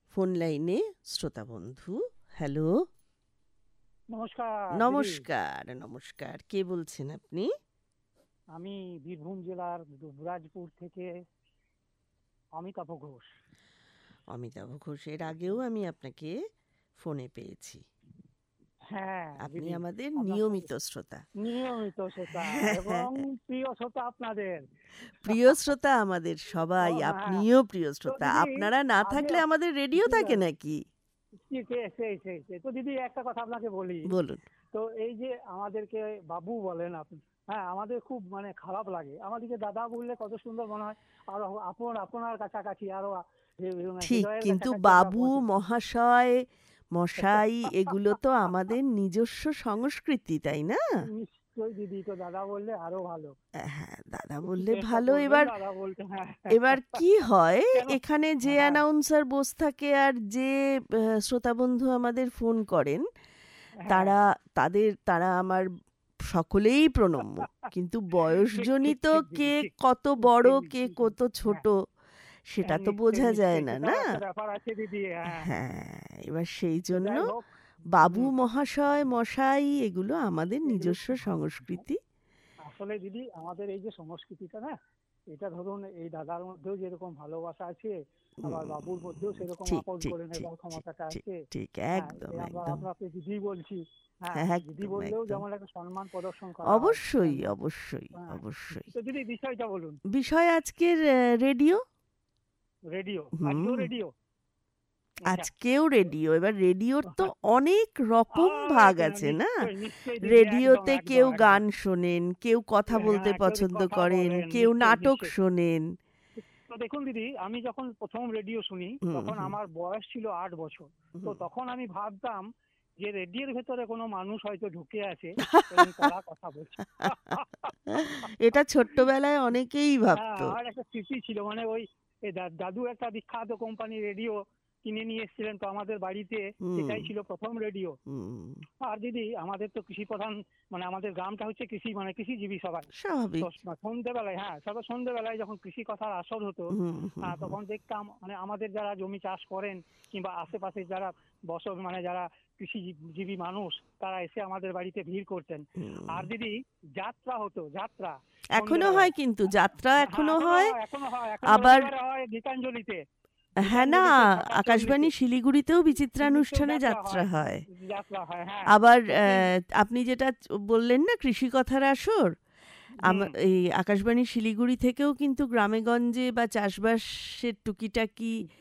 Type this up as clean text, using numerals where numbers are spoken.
Phone লাইনে শ্রোতা বন্ধু। হ্যালো। নমস্কার দিদি। নমস্কার। নমস্কার, কে বলছেন আপনি? আমি বীরভূম জেলার দুবরাজপুর থেকে অমিতাভ ঘোষ। অমিতাভ ঘোষ, এর আগেও আমি আপনাকে ফোনে পেয়েছি। হ্যাঁ আপনি দিদি, আমাদের আপনার সঙ্গে নিয়মিত শ্রোতা। নিয়মিত শ্রোতা এবং প্রিয় শ্রোতা আপনাদের। প্রিয় শ্রোতা আমাদের সবাই, হ্যাঁ, আপনিও প্রিয় তো শ্রোতা। দিদি আপনারা না আগে থাকলে আমাদের রেডিও থাকে নাকি? সেই তো দিদি, একটা কথা আপনাকে বলি। বলুন। তো এই যে আমাদেরকে বাবু বলেন আপনি, হ্যাঁ আমাদের খুব মানে খারাপ লাগে। আমাদেরকে দাদা বললে কত সুন্দর মনে হয়, আরো আপনার কাছাকাছি, আরো ঠিক, হৃদয়ের কিন্তু কাছাকাছি আমরা বাবু, বসি। মহাশয়, মশাই এগুলো তো আমাদের নিজস্ব সংস্কৃতি, তাই না? নিশ্চয়ই দিদি, তো দাদা বললে আরো ভালো। হ্যাঁ, দাদা একটু বললে চেষ্টা ভালো। করবেন এবার দাদা বলতে, হ্যাঁ। এবার কি হয়, কেন? এখানে যে হ্যাঁ, অ্যানাউন্সার বসে থাকে আর যে শ্রোতা বন্ধু আমাদের ফোন করেন, হ্যাঁ। তারা তারা আমার সকলেই প্রণম্য। কিন্তু ঠিক ঠিক বয়সজনিত ঠিক দিদি, কে ঠিক কত বড়, ঠিক কে ঠিক। কত হ্যাঁ ছোট, সেটা হ্যাঁ, তো নিশ্চয়ই বোঝা যায় নিশ্চয়ই, না, সেটাও না? একটা ব্যাপার আছে দিদি। হ্যাঁ, হ্যাঁ, এবার সেই তো জন্য যাই হোক। বাবু, হুম। মহাশয়, মশাই এগুলো আমাদের এগুলো নিজস্ব সংস্কৃতি। আসলে দিদি আমাদের এই যে সংস্কৃতিটা না, এটা ধরুন এই দাদার মধ্যেও যেরকম ভালোবাসা আছে, আবার উম, বাবুর মধ্যেও সেরকম ঠিক আপন ঠিক করে ঠিক নেবার ঠিক ক্ষমতাটা ঠিক আছে। ঠিক, হ্যাঁ, একদম এই আমরা একদম আপনাকে দিদি বলছি। হ্যাঁ, দিদি একদম বললেও একদম। যেমন একটা সম্মান প্রদর্শন করা হয়, অবশ্যই তেমন। অবশ্যই হ্যাঁ। অবশ্যই। তো দিদি বিষয়টা বলুন। বিষয় আজকের রেডিও। রেডিও, হুম। আজকেও রেডিও। আচ্ছা। আজকেও রেডিও। এবার রেডিওর তো অনেক রকম ভাগ আছে, না? নিশ্চয়ই নিশ্চয়ই দিদি, একদম রেডিওতে একদম কেউ একদম। গান শোনেন, কেউ কথা বলতে হ্যাঁ, কেউ যদি পছন্দ কথা করেন, বলেন, কেউ নিশ্চয়ই নাটক নিশ্চয়ই। শোনেন। তো দেখুন দিদি, আমি যখন প্রথম রেডিও শুনি হুম তখন হুম আমার বয়স ছিল 8 বছর। তো হুম। তখন আমি ভাবতাম যে রেডিওর ভেতরে কোনো মানুষ হয়তো ঢুকে আছে এবং তারা কথা বলছে। এটা ছোট্টবেলায় অনেকেই হ্যাঁ, ভাবতো। আমার একটা স্মৃতি ছিল, মানে ওই দাদু একটা বিখ্যাত কোম্পানি রেডিও কিনে নিয়ে এসেছিলেন তো আমাদের বাড়িতে। হুম সেটাই ছিল প্রথম রেডিও। হুম। আর দিদি আমাদের তো কৃষি প্রধান, মানে আমাদের গ্রামটা হচ্ছে কৃষি, মানে কৃষিজীবী সবাই। তো স্বাভাবিক। সন্ধ্যেবেলায়, হ্যাঁ সবে সন্ধ্যেবেলায় যখন কৃষি কথার আসর হতো, হুম হুম হুম তখন দেখতাম মানে আমাদের যারা জমি চাষ করেন কিংবা আশেপাশে যারা মানে যারা কৃষিজীবী মানুষ, তারা এসে আমাদের বাড়িতে ভিড় করতেন। হুম। আর দিদি যাত্রা হতো, যাত্রা এখনো হয়, সন্ধ্যেবেলায়। কিন্তু যাত্রা হ্যাঁ, এখনো এখনো হয়। হয়, এখনো হয়, এখনো আবার রবিবারে হয় গীতাঞ্জলিতে। হ্যাঁ, না, গীতাঞ্জলিতে 6টা 40-এ আকাশবাণী শিলিগুড়িতেও দিল্লিতেও বিচিত্রানুষ্ঠানে যাত্রা যাত্রা হয়। হয়। যাত্রা হয়, হ্যাঁ। আবার তো সেই। আপনি যেটা বললেন না, কৃষি কথার আসর, হুম। এই আকাশবাণী শিলিগুড়ি থেকেও কিন্তু গ্রামেগঞ্জে বা চাষবাসের টুকিটাকি